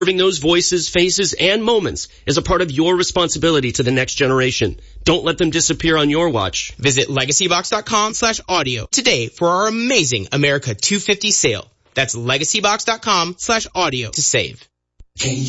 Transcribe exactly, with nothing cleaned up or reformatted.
Preserving those voices, faces, and moments is a part of your responsibility to the next generation. Don't let them disappear on your watch. Visit legacybox.com slash audio today for our amazing America two fifty sale. That's legacybox.com slash audio to save.